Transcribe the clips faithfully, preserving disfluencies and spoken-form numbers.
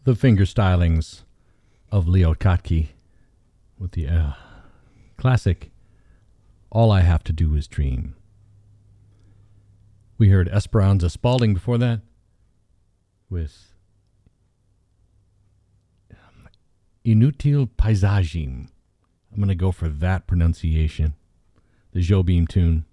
the finger stylings of Leo Kottke with the uh, classic All I Have to Do Is Dream. We heard Esperanza Spalding before that with um, Inutil Paisagem. I'm going to go for that pronunciation. The Jobim tune.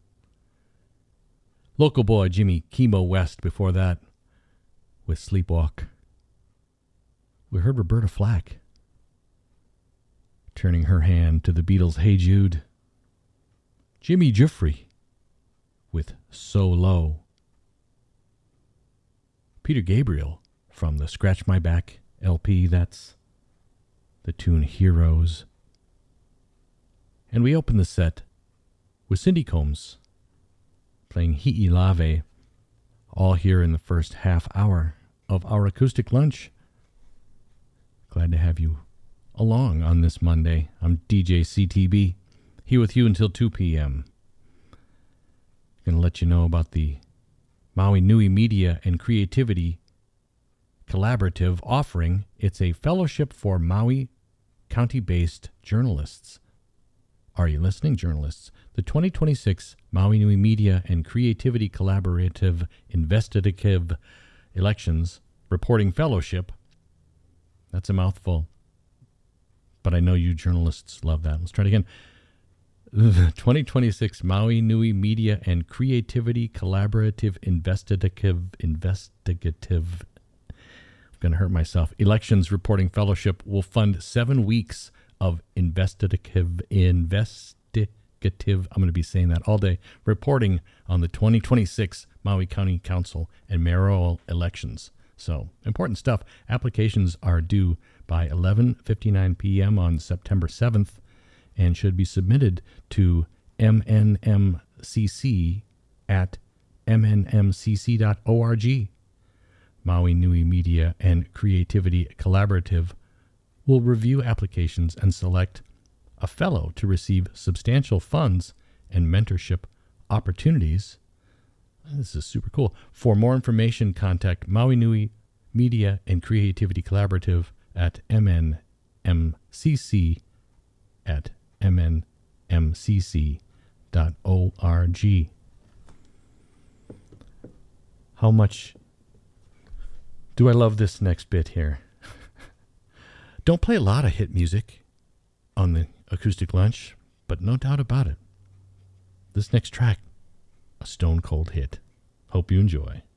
Local boy Jimmy Chemo West before that with Sleepwalk. We heard Roberta Flack turning her hand to the Beatles' Hey Jude. Jimmy Giuffre with So Low. Peter Gabriel from the Scratch My Back L P, that's the tune Heroes. And we open the set with Cindy Combs playing Hi'ilave, all here in the first half hour of our acoustic lunch. Glad to have you along on this Monday. I'm D J C T B, here with you until two p.m. Going to let you know about the Maui Nui Media and Creativity Collaborative offering. It's a fellowship for Maui County-based journalists. Are you listening, journalists? The twenty twenty-six Maui Nui Media and Creativity Collaborative Investigative Elections Reporting Fellowship. That's a mouthful, but I know you journalists love that. Let's try it again. The twenty twenty-six Maui Nui Media and Creativity Collaborative Investigative Investigative I'm going to hurt myself. Elections Reporting Fellowship will fund seven weeks of investigative investigative. I'm going to be saying that all day. Reporting on the twenty twenty-six Maui County Council and mayoral elections. So, important stuff. Applications are due by eleven fifty-nine p.m. on September seventh and should be submitted to M N M C C at m n m c c dot org. Maui Nui Media and Creativity Collaborative will review applications and select a fellow to receive substantial funds and mentorship opportunities. This is super cool. For more information, contact Maui Nui Media and Creativity Collaborative at m n m c c at m n m c c dot org. How much do I love this next bit here? Don't play a lot of hit music on the acoustic lunch, but no doubt about it, this next track, a stone cold hit. Hope you enjoy.